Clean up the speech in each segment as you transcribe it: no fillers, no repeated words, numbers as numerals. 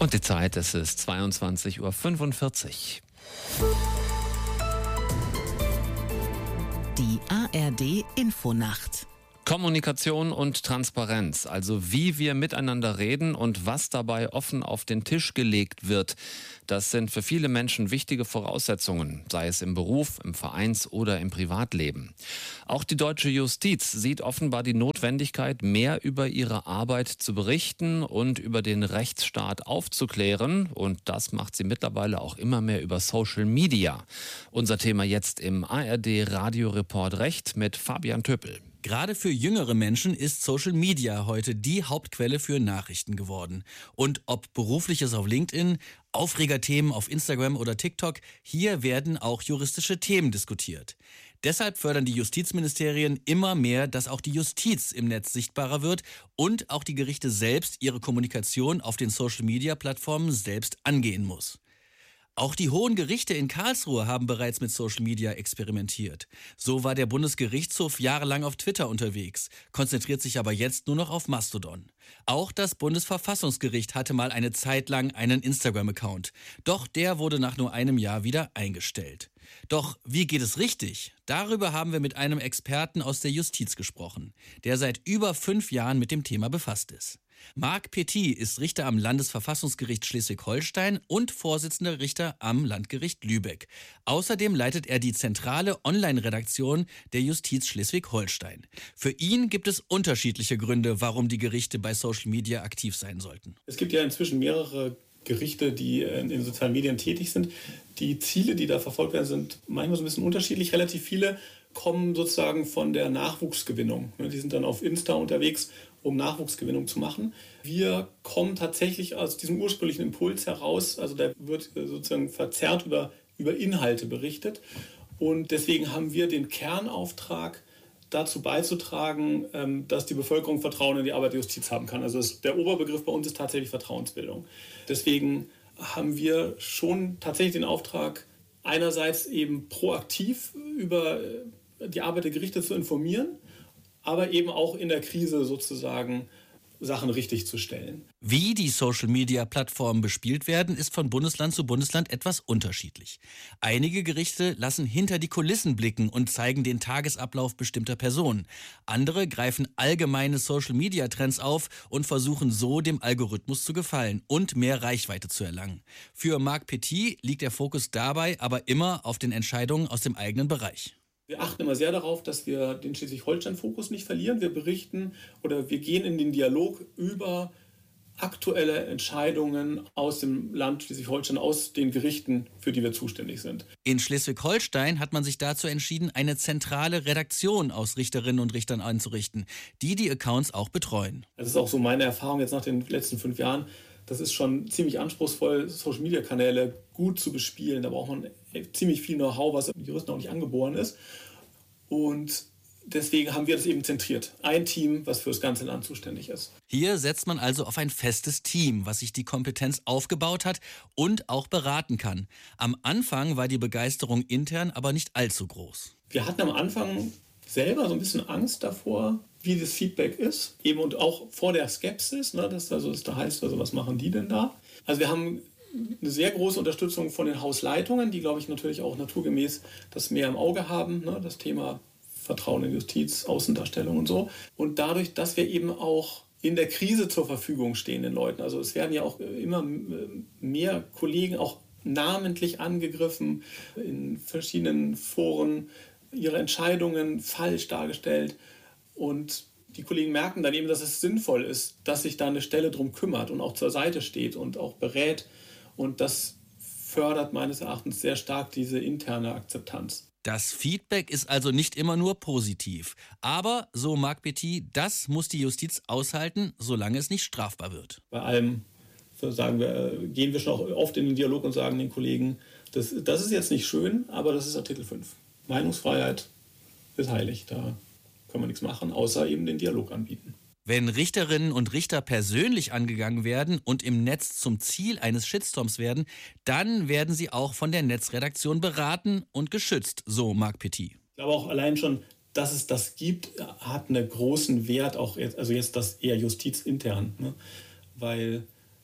Und die Zeit, es ist 22:45 Uhr. Die ARD Infonacht. Kommunikation und Transparenz, also wie wir miteinander reden und was dabei offen auf den Tisch gelegt wird, das sind für viele Menschen wichtige Voraussetzungen, sei es im Beruf, im Vereins- oder im Privatleben. Auch die deutsche Justiz sieht offenbar die Notwendigkeit, mehr über ihre Arbeit zu berichten und über den Rechtsstaat aufzuklären. Und das macht sie mittlerweile auch immer mehr über Social Media. Unser Thema jetzt im ARD Radioreport Recht mit Fabian Töppel. Gerade für jüngere Menschen ist Social Media heute die Hauptquelle für Nachrichten geworden. Und ob berufliches auf LinkedIn, Aufregerthemen auf Instagram oder TikTok, hier werden auch juristische Themen diskutiert. Deshalb fördern die Justizministerien immer mehr, dass auch die Justiz im Netz sichtbarer wird und auch die Gerichte selbst ihre Kommunikation auf den Social-Media-Plattformen selbst angehen muss. Auch die hohen Gerichte in Karlsruhe haben bereits mit Social Media experimentiert. So war der Bundesgerichtshof jahrelang auf Twitter unterwegs, konzentriert sich aber jetzt nur noch auf Mastodon. Auch das Bundesverfassungsgericht hatte mal eine Zeit lang einen Instagram-Account. Doch der wurde nach nur einem Jahr wieder eingestellt. Doch wie geht es richtig? Darüber haben wir mit einem Experten aus der Justiz gesprochen, der seit über 5 Jahren mit dem Thema befasst ist. Marc Petit ist Richter am Landesverfassungsgericht Schleswig-Holstein und Vorsitzender Richter am Landgericht Lübeck. Außerdem leitet er die zentrale Online-Redaktion der Justiz Schleswig-Holstein. Für ihn gibt es unterschiedliche Gründe, warum die Gerichte bei Social Media aktiv sein sollten. Es gibt ja inzwischen mehrere Gerichte, die in den sozialen Medien tätig sind. Die Ziele, die da verfolgt werden, sind manchmal so ein bisschen unterschiedlich. Relativ viele kommen sozusagen von der Nachwuchsgewinnung. Die sind dann auf Insta unterwegs, um Nachwuchsgewinnung zu machen. Wir kommen tatsächlich aus diesem ursprünglichen Impuls heraus, also da wird sozusagen verzerrt über Inhalte berichtet. Und deswegen haben wir den Kernauftrag, dazu beizutragen, dass die Bevölkerung Vertrauen in die Arbeit der Justiz haben kann. Also der Oberbegriff bei uns ist tatsächlich Vertrauensbildung. Deswegen haben wir schon tatsächlich den Auftrag, einerseits eben proaktiv über die Arbeit der Gerichte zu informieren, aber eben auch in der Krise sozusagen Sachen richtig zu stellen. Wie die Social-Media-Plattformen bespielt werden, ist von Bundesland zu Bundesland etwas unterschiedlich. Einige Gerichte lassen hinter die Kulissen blicken und zeigen den Tagesablauf bestimmter Personen. Andere greifen allgemeine Social-Media-Trends auf und versuchen so dem Algorithmus zu gefallen und mehr Reichweite zu erlangen. Für Marc Petit liegt der Fokus dabei aber immer auf den Entscheidungen aus dem eigenen Bereich. Wir achten immer sehr darauf, dass wir den Schleswig-Holstein-Fokus nicht verlieren. Wir berichten oder wir gehen in den Dialog über aktuelle Entscheidungen aus dem Land Schleswig-Holstein, aus den Gerichten, für die wir zuständig sind. In Schleswig-Holstein hat man sich dazu entschieden, eine zentrale Redaktion aus Richterinnen und Richtern einzurichten, die Accounts auch betreuen. Das ist auch so meine Erfahrung jetzt nach den letzten 5 Jahren. Das ist schon ziemlich anspruchsvoll, Social-Media-Kanäle gut zu bespielen. Da braucht man ziemlich viel Know-how, was Juristen auch nicht angeboren ist. Und deswegen haben wir das eben zentriert. Ein Team, was für das ganze Land zuständig ist. Hier setzt man also auf ein festes Team, was sich die Kompetenz aufgebaut hat und auch beraten kann. Am Anfang war die Begeisterung intern aber nicht allzu groß. Wir hatten am Anfang selber so ein bisschen Angst davor, wie das Feedback ist. Eben und auch vor der Skepsis, ne, das da heißt, also was machen die denn da? Also wir haben eine sehr große Unterstützung von den Hausleitungen, die, glaube ich, natürlich auch naturgemäß das mehr im Auge haben, ne, das Thema Vertrauen in Justiz, Außendarstellung und so. Und dadurch, dass wir eben auch in der Krise zur Verfügung stehen den Leuten, also es werden ja auch immer mehr Kollegen auch namentlich angegriffen, in verschiedenen Foren ihre Entscheidungen falsch dargestellt. Und die Kollegen merken dann eben, dass es sinnvoll ist, dass sich da eine Stelle drum kümmert und auch zur Seite steht und auch berät. Und das fördert meines Erachtens sehr stark diese interne Akzeptanz. Das Feedback ist also nicht immer nur positiv. Aber, so Marc Petit, das muss die Justiz aushalten, solange es nicht strafbar wird. Bei allem gehen wir schon auch oft in den Dialog und sagen den Kollegen, das ist jetzt nicht schön, aber das ist Artikel 5. Meinungsfreiheit ist heilig, da können wir nichts machen, außer eben den Dialog anbieten. Wenn Richterinnen und Richter persönlich angegangen werden und im Netz zum Ziel eines Shitstorms werden, dann werden sie auch von der Netzredaktion beraten und geschützt, so Marc Petit. Ich glaube auch allein schon, dass es das gibt, hat einen großen Wert, auch jetzt das eher justizintern, ne? Weil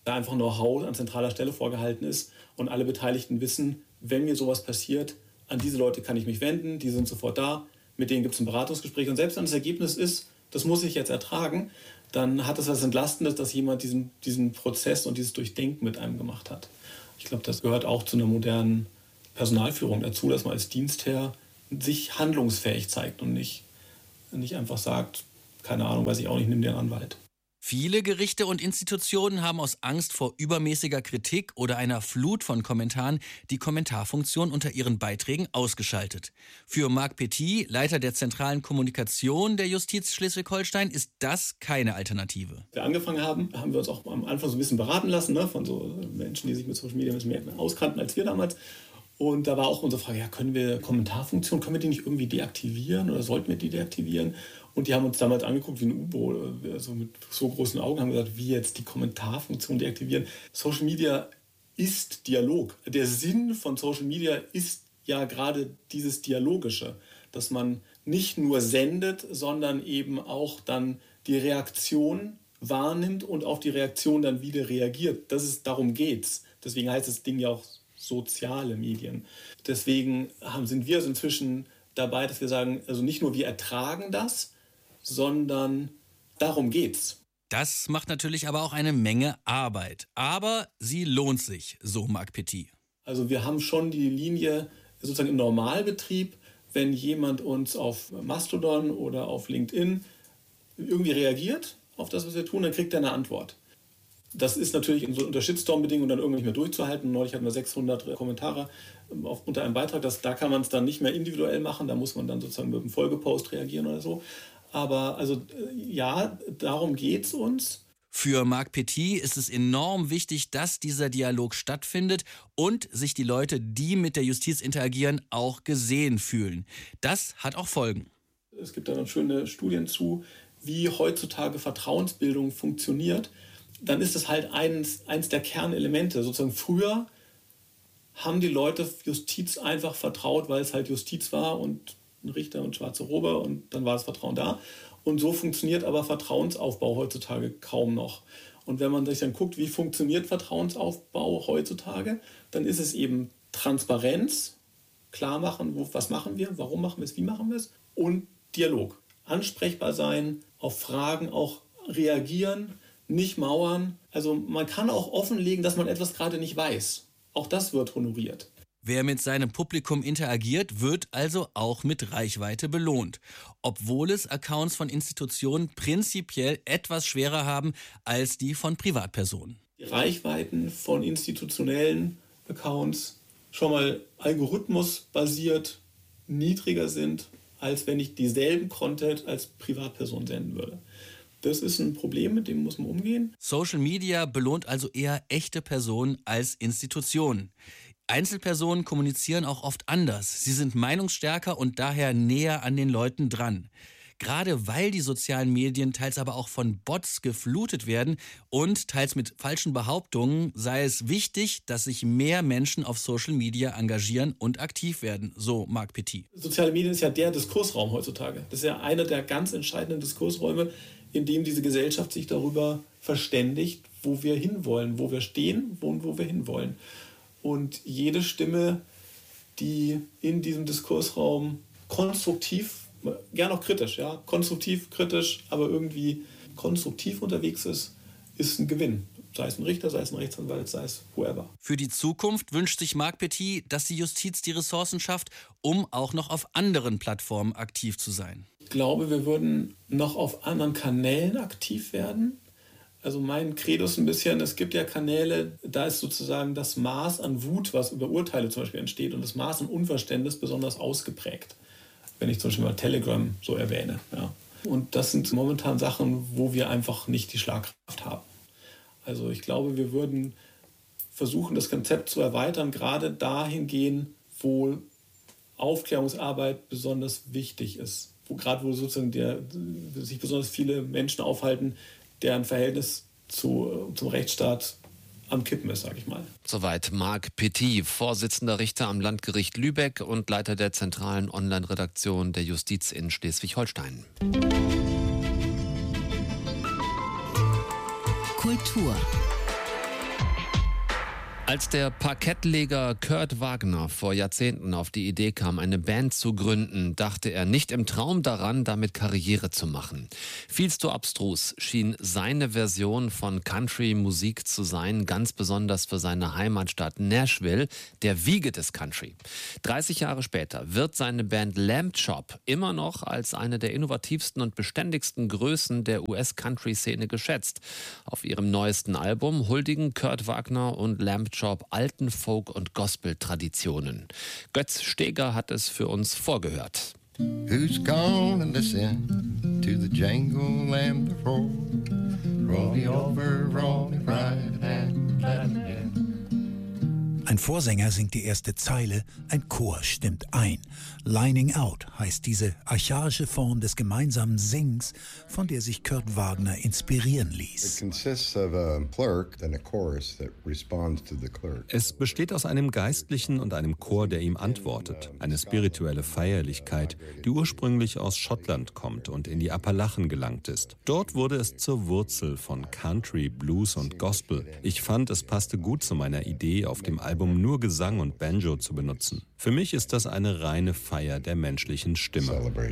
da einfach Know-how an zentraler Stelle vorgehalten ist und alle Beteiligten wissen, wenn mir sowas passiert, an diese Leute kann ich mich wenden, die sind sofort da, mit denen gibt es ein Beratungsgespräch. Und selbst wenn das Ergebnis ist, das muss ich jetzt ertragen, dann hat es was Entlastendes, dass jemand diesen Prozess und dieses Durchdenken mit einem gemacht hat. Ich glaube, das gehört auch zu einer modernen Personalführung dazu, dass man als Dienstherr sich handlungsfähig zeigt und nicht einfach sagt, keine Ahnung, weiß ich auch nicht, nimm dir einen Anwalt. Viele Gerichte und Institutionen haben aus Angst vor übermäßiger Kritik oder einer Flut von Kommentaren die Kommentarfunktion unter ihren Beiträgen ausgeschaltet. Für Marc Petit, Leiter der zentralen Kommunikation der Justiz Schleswig-Holstein, ist das keine Alternative. Als wir angefangen haben, haben wir uns auch am Anfang so ein bisschen beraten lassen, ne, von so Menschen, die sich mit Social Media ein bisschen mehr auskannten als wir damals. Und da war auch unsere Frage, ja, können wir Kommentarfunktion, können wir die nicht irgendwie deaktivieren oder sollten wir die deaktivieren? Und die haben uns damals angeguckt wie ein U-Boot, also mit so großen Augen, haben gesagt, wie jetzt die Kommentarfunktion deaktivieren. Social Media ist Dialog. Der Sinn von Social Media ist ja gerade dieses Dialogische, dass man nicht nur sendet, sondern eben auch dann die Reaktion wahrnimmt und auf die Reaktion dann wieder reagiert. Darum geht's. Deswegen heißt das Ding ja auch soziale Medien. Deswegen sind wir inzwischen dabei, dass wir sagen, also nicht nur wir ertragen das, sondern darum geht's. Das macht natürlich aber auch eine Menge Arbeit. Aber sie lohnt sich, so Marc Petit. Also wir haben schon die Linie sozusagen im Normalbetrieb, wenn jemand uns auf Mastodon oder auf LinkedIn irgendwie reagiert auf das, was wir tun, dann kriegt er eine Antwort. Das ist natürlich unter Shitstorm-Bedingungen dann irgendwie nicht mehr durchzuhalten. Neulich hatten wir 600 Kommentare unter einem Beitrag. Da kann man es dann nicht mehr individuell machen. Da muss man dann sozusagen mit einem Folgepost reagieren oder so. Aber also ja, darum geht es uns. Für Marc Petit ist es enorm wichtig, dass dieser Dialog stattfindet und sich die Leute, die mit der Justiz interagieren, auch gesehen fühlen. Das hat auch Folgen. Es gibt da dann schöne Studien zu, wie heutzutage Vertrauensbildung funktioniert. Dann ist es halt eins der Kernelemente. Sozusagen früher haben die Leute Justiz einfach vertraut, weil es halt Justiz war und ein Richter und schwarze Robe und dann war das Vertrauen da. Und so funktioniert aber Vertrauensaufbau heutzutage kaum noch. Und wenn man sich dann guckt, wie funktioniert Vertrauensaufbau heutzutage, dann ist es eben Transparenz, klar machen, was machen wir, warum machen wir es, wie machen wir es und Dialog. Ansprechbar sein, auf Fragen auch reagieren, nicht mauern. Also man kann auch offenlegen, dass man etwas gerade nicht weiß. Auch das wird honoriert. Wer mit seinem Publikum interagiert, wird also auch mit Reichweite belohnt. Obwohl es Accounts von Institutionen prinzipiell etwas schwerer haben als die von Privatpersonen. Die Reichweiten von institutionellen Accounts schon mal algorithmusbasiert niedriger sind, als wenn ich dieselben Content als Privatperson senden würde. Das ist ein Problem, mit dem muss man umgehen. Social Media belohnt also eher echte Personen als Institutionen. Einzelpersonen kommunizieren auch oft anders. Sie sind meinungsstärker und daher näher an den Leuten dran. Gerade weil die sozialen Medien teils aber auch von Bots geflutet werden und teils mit falschen Behauptungen, sei es wichtig, dass sich mehr Menschen auf Social Media engagieren und aktiv werden, so Marc Petit. Soziale Medien ist ja der Diskursraum heutzutage. Das ist ja einer der ganz entscheidenden Diskursräume, in dem diese Gesellschaft sich darüber verständigt, wo wir hinwollen, wo wir stehen und wo wir hinwollen. Und jede Stimme, die in diesem Diskursraum konstruktiv, gern auch kritisch, ja, konstruktiv, kritisch, aber irgendwie konstruktiv unterwegs ist ein Gewinn. Sei es ein Richter, sei es ein Rechtsanwalt, sei es whoever. Für die Zukunft wünscht sich Marc Petit, dass die Justiz die Ressourcen schafft, um auch noch auf anderen Plattformen aktiv zu sein. Ich glaube, wir würden noch auf anderen Kanälen aktiv werden. Also mein Credo ist ein bisschen, es gibt ja Kanäle, da ist sozusagen das Maß an Wut, was über Urteile zum Beispiel entsteht, und das Maß an Unverständnis besonders ausgeprägt. Wenn ich zum Beispiel mal Telegram so erwähne. Ja. Und das sind momentan Sachen, wo wir einfach nicht die Schlagkraft haben. Also ich glaube, wir würden versuchen, das Konzept zu erweitern, gerade dahingehend, wo Aufklärungsarbeit besonders wichtig ist. Wo sozusagen sich besonders viele Menschen aufhalten, deren Verhältnis zum Rechtsstaat am Kippen ist, sage ich mal. Soweit Marc Petit, Vorsitzender Richter am Landgericht Lübeck und Leiter der zentralen Online-Redaktion der Justiz in Schleswig-Holstein. Kultur. Als der Parkettleger Kurt Wagner vor Jahrzehnten auf die Idee kam, eine Band zu gründen, dachte er nicht im Traum daran, damit Karriere zu machen. Viel zu abstrus schien seine Version von Country-Musik zu sein, ganz besonders für seine Heimatstadt Nashville, der Wiege des Country. 30 Jahre später wird seine Band Lamb Chop immer noch als eine der innovativsten und beständigsten Größen der US-Country-Szene geschätzt. Auf ihrem neuesten Album huldigen Kurt Wagner und Lamb Chop alten Folk- und Gospel-Traditionen. Götz Steger hat es für uns vorgehört. Who's gonna listen to the jingle and the roll? Roll me over, roll me right and let me in. Ein Vorsänger singt die erste Zeile, ein Chor stimmt ein. Lining Out heißt diese archaische Form des gemeinsamen Singens, von der sich Kurt Wagner inspirieren ließ. Es besteht aus einem Geistlichen und einem Chor, der ihm antwortet. Eine spirituelle Feierlichkeit, die ursprünglich aus Schottland kommt und in die Appalachen gelangt ist. Dort wurde es zur Wurzel von Country, Blues und Gospel. Ich fand, es passte gut zu meiner Idee, auf dem Album nur Gesang und Banjo zu benutzen. Für mich ist das eine reine Feier der menschlichen Stimme.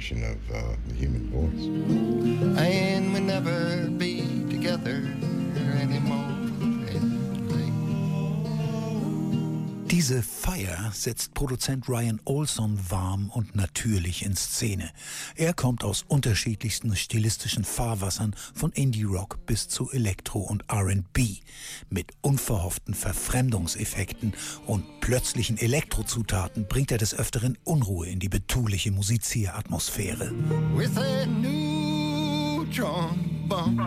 Diese Feier setzt Produzent Ryan Olson warm und natürlich in Szene. Er kommt aus unterschiedlichsten stilistischen Fahrwassern, von Indie-Rock bis zu Elektro und R&B. Mit unverhofften Verfremdungseffekten und plötzlichen Elektrozutaten bringt er des Öfteren Unruhe in die betuliche Musizieratmosphäre. With a new drum bump.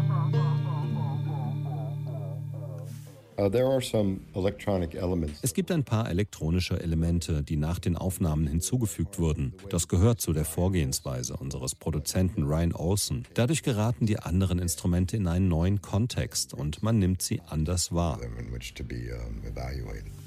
Es gibt ein paar elektronische Elemente, die nach den Aufnahmen hinzugefügt wurden. Das gehört zu der Vorgehensweise unseres Produzenten Ryan Olson. Dadurch geraten die anderen Instrumente in einen neuen Kontext und man nimmt sie anders wahr.